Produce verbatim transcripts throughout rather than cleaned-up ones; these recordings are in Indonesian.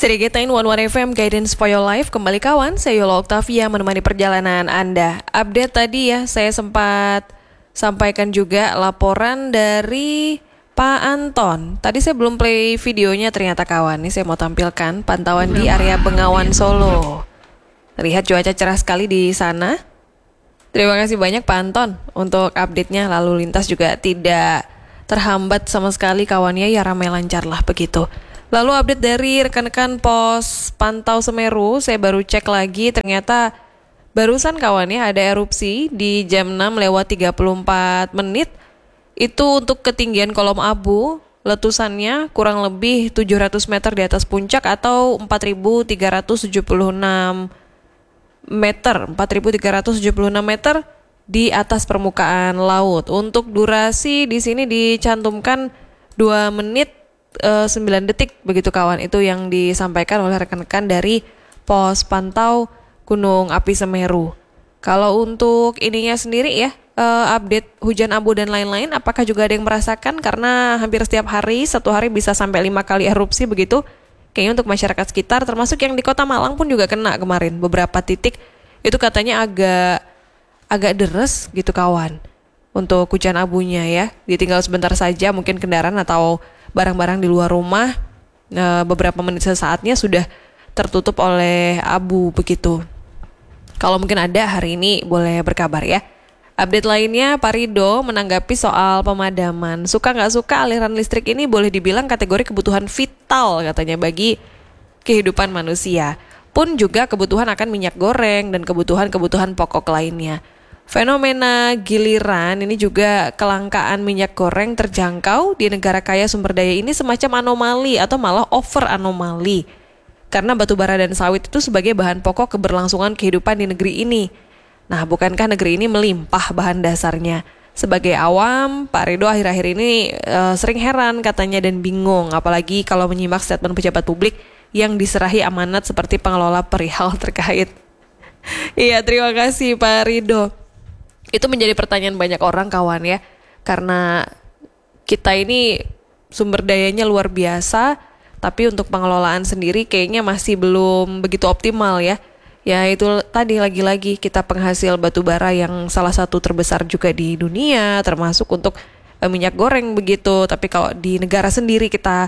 Serigetain One One F M Guidance for Your Life. Kembali kawan, saya Yola Octavia menemani perjalanan Anda. Update tadi ya, saya sempat sampaikan juga laporan dari Pak Anton. Tadi saya belum play videonya ternyata kawan. Ini saya mau tampilkan pantauan di area Bengawan Solo. Terlihat cuaca cerah sekali di sana. Terima kasih banyak Pak Anton untuk update-nya. Lalu lintas juga tidak terhambat sama sekali kawannya, ya ramai lancar lah begitu. Lalu update dari rekan-rekan pos pantau Semeru, saya baru cek lagi ternyata barusan kawannya ada erupsi di jam enam lewat tiga puluh empat menit. Itu untuk ketinggian kolom abu, letusannya kurang lebih tujuh ratus meter di atas puncak atau empat ribu tiga ratus tujuh puluh enam meter, empat ribu tiga ratus tujuh puluh enam meter di atas permukaan laut. Untuk durasi di sini dicantumkan dua menit sembilan detik begitu kawan. Itu yang disampaikan oleh rekan-rekan dari pos pantau Gunung Api Semeru. Kalau untuk ininya sendiri ya, uh, update hujan abu dan lain-lain, apakah juga ada yang merasakan? Karena hampir setiap hari, satu hari bisa sampai lima kali erupsi begitu. Kayaknya untuk masyarakat sekitar, termasuk yang di Kota Malang pun juga kena kemarin. Beberapa titik itu katanya agak agak deres gitu kawan. Untuk hujan abunya ya, ditinggal sebentar saja mungkin kendaraan atau barang-barang di luar rumah e, beberapa menit sesaatnya sudah tertutup oleh abu begitu. Kalau mungkin ada hari ini boleh berkabar ya. Update lainnya, Pak Rido menanggapi soal pemadaman. Suka nggak suka aliran listrik ini boleh dibilang kategori kebutuhan vital katanya bagi kehidupan manusia. Pun juga kebutuhan akan minyak goreng dan kebutuhan-kebutuhan pokok lainnya. Fenomena giliran ini juga kelangkaan minyak goreng terjangkau di negara kaya sumber daya ini semacam anomali atau malah over anomali. Karena batu bara dan sawit itu sebagai bahan pokok keberlangsungan kehidupan di negeri ini. Nah, bukankah negeri ini melimpah bahan dasarnya? Sebagai awam, Pak Rido akhir-akhir ini e, sering heran katanya dan bingung. Apalagi kalau menyimak statement pejabat publik yang diserahi amanat seperti pengelola perihal terkait. Iya, terima kasih Pak Rido. Itu menjadi pertanyaan banyak orang kawan ya, karena kita ini sumber dayanya luar biasa, tapi untuk pengelolaan sendiri kayaknya masih belum begitu optimal ya. Ya itu tadi lagi-lagi kita penghasil batu bara yang salah satu terbesar juga di dunia, termasuk untuk eh, minyak goreng begitu. Tapi kalau di negara sendiri kita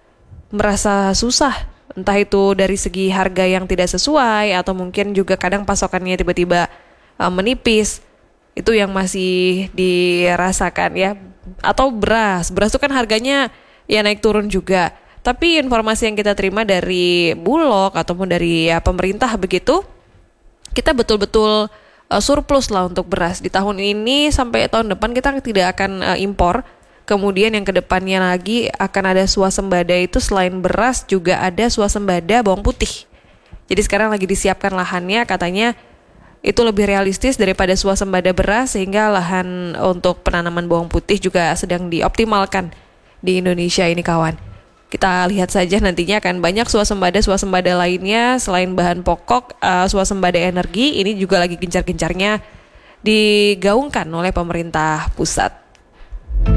merasa susah, entah itu dari segi harga yang tidak sesuai atau mungkin juga kadang pasokannya tiba-tiba eh, menipis. Itu yang masih dirasakan ya. Atau beras, beras itu kan harganya ya naik turun juga. Tapi informasi yang kita terima dari Bulog ataupun dari ya, pemerintah begitu, kita betul-betul uh, surplus lah untuk beras. Di tahun ini sampai tahun depan kita tidak akan uh, impor. Kemudian yang kedepannya lagi akan ada swasembada, itu selain beras juga ada swasembada bawang putih. Jadi sekarang lagi disiapkan lahannya, katanya itu lebih realistis daripada swasembada beras, sehingga lahan untuk penanaman bawang putih juga sedang dioptimalkan di Indonesia ini kawan. Kita lihat saja nantinya akan banyak swasembada-swasembada lainnya selain bahan pokok, uh, swasembada energi ini juga lagi gencar-gencarnya digaungkan oleh pemerintah pusat.